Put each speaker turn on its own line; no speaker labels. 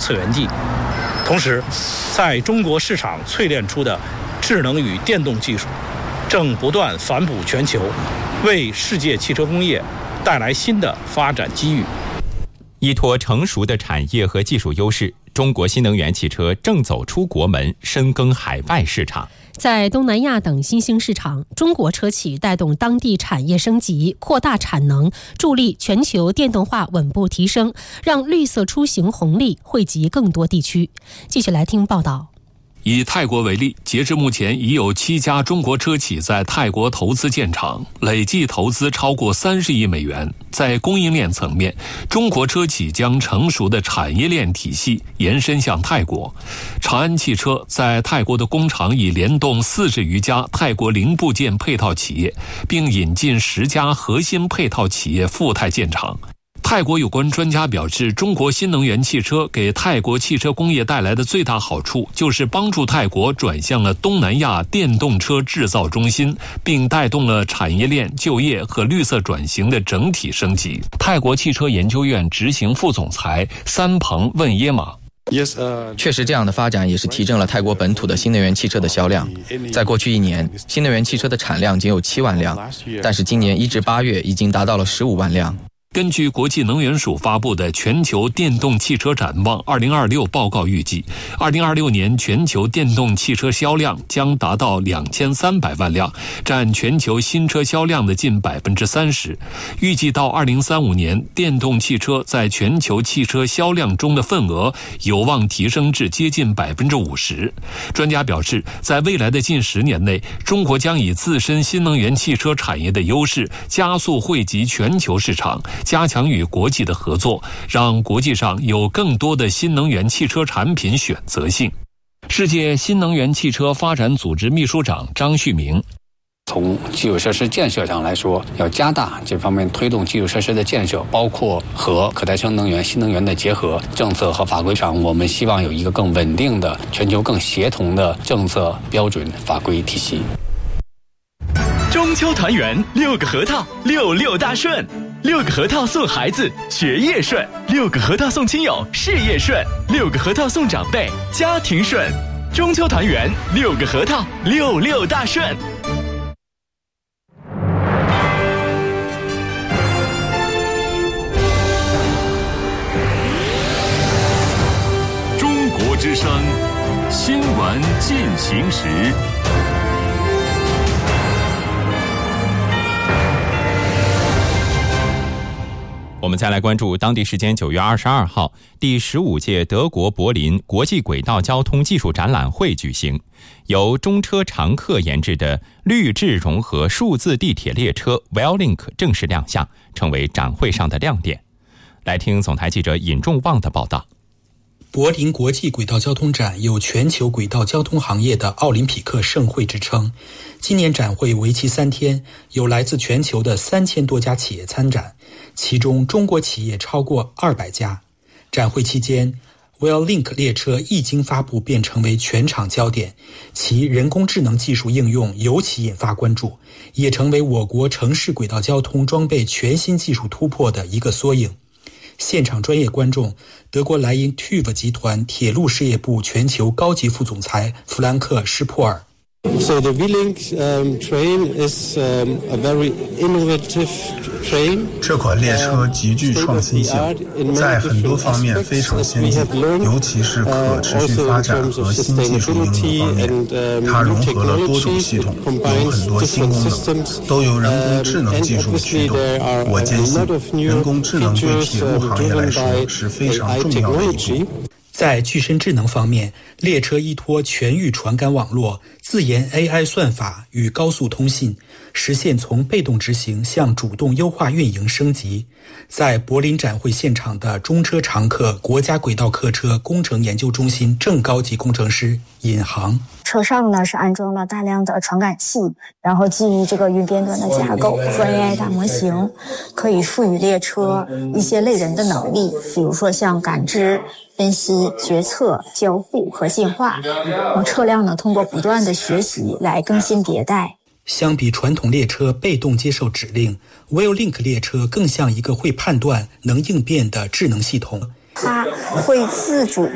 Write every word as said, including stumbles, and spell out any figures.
策源地。同时，在中国市场淬炼出的智能与电动技术，正不断反哺全球，为世界汽车工业带来新的发展机遇。
依托成熟的产业和技术优势，中国新能源汽车正走出国门，深耕海外市场。
在东南亚等新兴市场，中国车企带动当地产业升级，扩大产能，助力全球电动化稳步提升，让绿色出行红利惠及更多地区。继续来听报道。
以泰国为例，截至目前已有七家中国车企在泰国投资建厂，累计投资超过三十亿美元。在供应链层面，中国车企将成熟的产业链体系延伸向泰国。长安汽车在泰国的工厂已联动四十余家泰国零部件配套企业，并引进十家核心配套企业赴泰建厂。泰国有关专家表示，中国新能源汽车给泰国汽车工业带来的最大好处，就是帮助泰国转向了东南亚电动车制造中心，并带动了产业链、就业和绿色转型的整体升级。泰国汽车研究院执行副总裁三鹏问耶马。
确实，这样的发展也是提振了泰国本土的新能源汽车的销量。在过去一年，新能源汽车的产量仅有七万辆，但是今年一至八月已经达到了十五万辆。
根据国际能源署发布的全球电动汽车展望二零二六报告预计，二零二六年全球电动汽车销量将达到两千三百万辆，占全球新车销量的近百分之三十。预计到二零三五年，电动汽车在全球汽车销量中的份额有望提升至接近百分之五十。专家表示，在未来的近十年内，中国将以自身新能源汽车产业的优势，加速惠及全球市场，加强与国际的合作，让国际上有更多的新能源汽车产品选择性。世界新能源汽车发展组织秘书长张旭明，
从基础设施建设上来说，要加大这方面推动基础设施的建设，包括和可再生能源、新能源的结合。政策和法规上，我们希望有一个更稳定的、全球更协同的政策标准法规体系。
中秋团圆，六个核桃，六六大顺。六个核桃送孩子，学业顺；六个核桃送亲友，事业顺；六个核桃送长辈，家庭顺。中秋团圆，六个核桃，六六大顺。
中国之声，新闻进行时。
我们再来关注当地时间九月二十二号，第十五届德国柏林国际轨道交通技术展览会举行，由中车常客研制的绿质融合数字地铁列车 Wellink 正式亮相，成为展会上的亮点。来听总台记者尹仲旺的报道。
柏林国际轨道交通展有全球轨道交通行业的奥林匹克盛会之称。今年展会为期三天，有来自全球的三千多家企业参展，其中中国企业超过二百家。展会期间 Wellink 列车一经发布便成为全场焦点，其人工智能技术应用尤其引发关注，也成为我国城市轨道交通装备全新技术突破的一个缩影。现场专业观众，德国莱茵 T U V 集团铁路事业部全球高级副总裁弗兰克·施珀尔。
So the Wellink um, train is um, a very innovative train.
这款列车极具创新性，在很多方面非常先进，尤其是可持续发展和新技术应用方面。它融合了多种系统，有很多新功能，都由人工智能技术驱动。我坚信，人工智能对铁路行业来说是非常重要的一步。
在具身智能方面，列车依托全域传感网络、自研 A I 算法与高速通信，实现从被动执行向主动优化运营升级。在柏林展会现场的中车常客国家轨道客车工程研究中心正高级工程师尹航，
车上呢是安装了大量的传感器，然后基于这个云边端的架构和 A I 大模型，可以赋予列车一些类人的能力，比如说像感知、分析、决策、交互和进化。车辆呢通过不断的学习来更新迭代。
相比传统列车被动接受指令， Wellink 列车更像一个会判断、能应变的智能系统。
它会自主